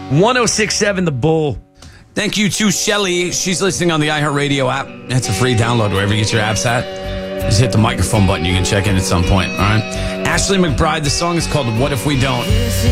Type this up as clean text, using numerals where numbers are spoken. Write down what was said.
1067 The Bull. Thank you to Shelly. She's listening on the iHeartRadio app. It's a free download wherever you get your apps at. Just hit the microphone button. You can check in at some point. All right. Ashley McBride. The song is called What If We Don't.